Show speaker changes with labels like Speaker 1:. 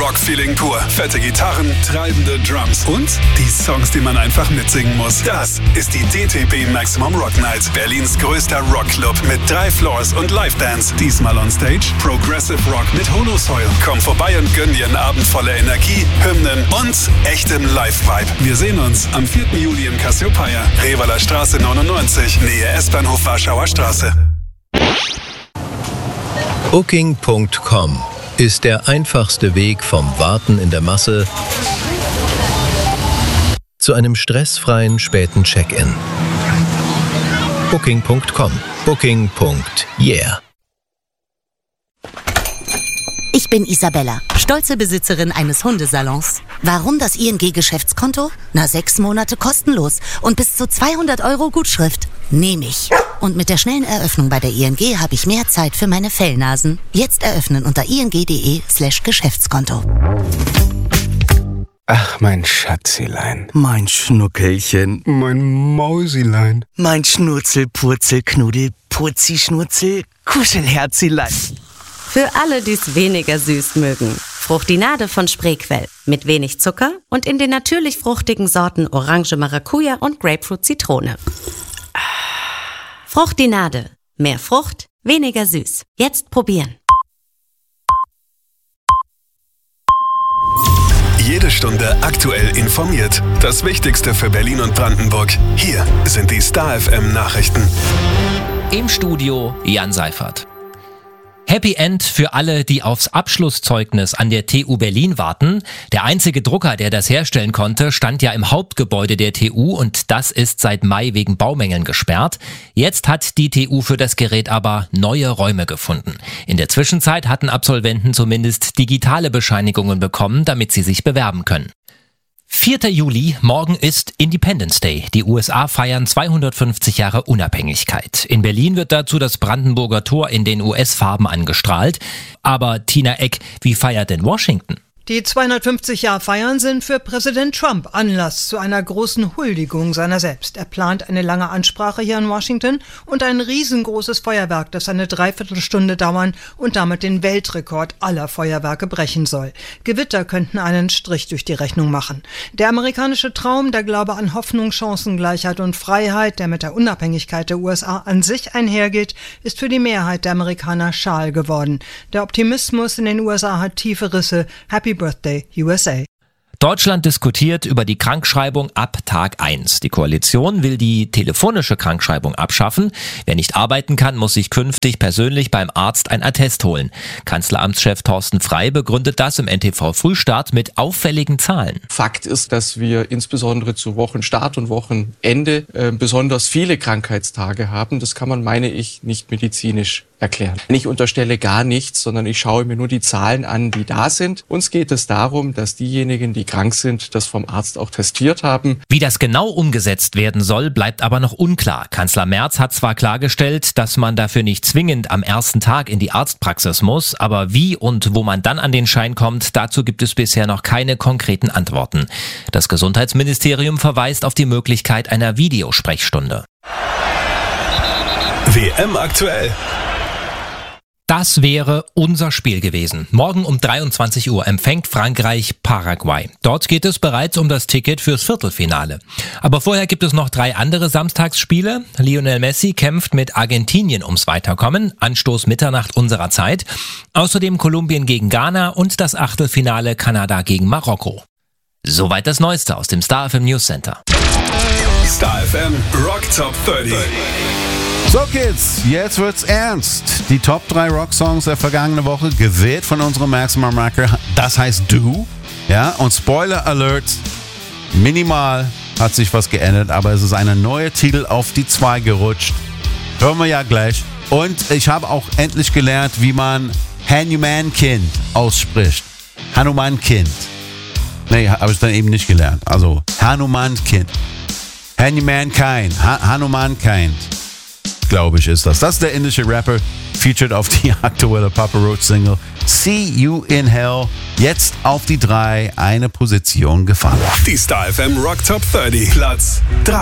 Speaker 1: Rock-Feeling pur. Fette Gitarren, treibende Drums und die Songs, die man einfach mitsingen muss. Das ist die DTB Maximum Rock Night. Berlins größter Rockclub mit 3 Floors und Live-Bands. Diesmal on Stage Progressive Rock mit Holosoil. Komm vorbei und gönn dir einen Abend voller Energie, Hymnen und echtem Live-Vibe. Wir sehen uns am 4. Juli in Cassiopeia, Revaler Straße 99, Nähe S-Bahnhof Warschauer Straße.
Speaker 2: Booking.com ist der einfachste Weg vom Warten in der Masse zu einem stressfreien späten Check-in. Booking.com. Booking.yeah.
Speaker 3: Ich bin Isabella, stolze Besitzerin eines Hundesalons. Warum das ING-Geschäftskonto? 6 Monate kostenlos und bis zu 200 € Gutschrift. Nehme ich. Und mit der schnellen Eröffnung bei der ING habe ich mehr Zeit für meine Fellnasen. Jetzt eröffnen unter ing.de/Geschäftskonto.
Speaker 4: Ach, mein Schatzilein.
Speaker 5: Mein Schnuckelchen.
Speaker 4: Mein Mausilein.
Speaker 5: Mein Schnurzel, Purzel, Knuddel, Purzi, Schnurzel, Kuschelherzilein.
Speaker 6: Für alle, die es weniger süß mögen. Fruchtinade von Spreequell. Mit wenig Zucker und in den natürlich fruchtigen Sorten Orange Maracuja und Grapefruit Zitrone. Fruchtinade. Mehr Frucht, weniger süß. Jetzt probieren.
Speaker 1: Jede Stunde aktuell informiert. Das Wichtigste für Berlin und Brandenburg. Hier sind die Star FM Nachrichten.
Speaker 7: Im Studio Jan Seifert. Happy End für alle, die aufs Abschlusszeugnis an der TU Berlin warten. Der einzige Drucker, der das herstellen konnte, stand ja im Hauptgebäude der TU und das ist seit Mai wegen Baumängeln gesperrt. Jetzt hat die TU für das Gerät aber neue Räume gefunden. In der Zwischenzeit hatten Absolventen zumindest digitale Bescheinigungen bekommen, damit sie sich bewerben können. 4. Juli, morgen ist Independence Day. Die USA feiern 250 Jahre Unabhängigkeit. In Berlin wird dazu das Brandenburger Tor in den US-Farben angestrahlt. Aber Tina Eck, wie feiert denn Washington?
Speaker 8: Die 250-Jahr-Feiern sind für Präsident Trump Anlass zu einer großen Huldigung seiner selbst. Er plant eine lange Ansprache hier in Washington und ein riesengroßes Feuerwerk, das eine Dreiviertelstunde dauern und damit den Weltrekord aller Feuerwerke brechen soll. Gewitter könnten einen Strich durch die Rechnung machen. Der amerikanische Traum, der Glaube an Hoffnung, Chancengleichheit und Freiheit, der mit der Unabhängigkeit der USA an sich einhergeht, ist für die Mehrheit der Amerikaner schal geworden. Der Optimismus in den USA hat tiefe Risse. Happy Birthday, USA.
Speaker 7: Deutschland diskutiert über die Krankschreibung ab Tag 1. Die Koalition will die telefonische Krankschreibung abschaffen. Wer nicht arbeiten kann, muss sich künftig persönlich beim Arzt ein Attest holen. Kanzleramtschef Thorsten Frey begründet das im NTV Frühstart mit auffälligen Zahlen.
Speaker 9: Fakt ist, dass wir insbesondere zu Wochenstart und Wochenende besonders viele Krankheitstage haben. Das kann man, meine ich, nicht medizinisch erklären. Ich unterstelle gar nichts, sondern ich schaue mir nur die Zahlen an, die da sind. Uns geht es darum, dass diejenigen, die krank sind, das vom Arzt auch testiert haben.
Speaker 7: Wie das genau umgesetzt werden soll, bleibt aber noch unklar. Kanzler Merz hat zwar klargestellt, dass man dafür nicht zwingend am ersten Tag in die Arztpraxis muss, aber wie und wo man dann an den Schein kommt, dazu gibt es bisher noch keine konkreten Antworten. Das Gesundheitsministerium verweist auf die Möglichkeit einer Videosprechstunde.
Speaker 1: WM aktuell.
Speaker 7: Das wäre unser Spiel gewesen. Morgen um 23 Uhr empfängt Frankreich Paraguay. Dort geht es bereits um das Ticket fürs Viertelfinale. Aber vorher gibt es noch 3 andere Samstagsspiele. Lionel Messi kämpft mit Argentinien ums Weiterkommen. Anstoß Mitternacht unserer Zeit. Außerdem Kolumbien gegen Ghana und das Achtelfinale Kanada gegen Marokko. Soweit das Neueste aus dem Star FM News Center.
Speaker 1: Star FM Rock Top 30.
Speaker 10: So Kids, jetzt wird's ernst. Die Top 3 Rocksongs der vergangenen Woche, gewählt von unserem Maximum Rocker, das heißt Du. Ja, und Spoiler Alert, minimal hat sich was geändert, aber es ist ein neuer Titel auf die 2 gerutscht. Hören wir ja gleich. Und ich habe auch endlich gelernt, wie man Hanuman-Kind ausspricht. Hanuman-Kind. Nee, habe ich dann eben nicht gelernt. Also Hanuman-Kind. Hanuman-Kind. Hanuman-Kind. Glaube ich, ist das. Das ist der indische Rapper, featured auf die aktuelle Papa Roach Single See You in Hell. Jetzt auf die 3, eine Position gefallen.
Speaker 1: Die Star FM Rock Top 30, Platz 3.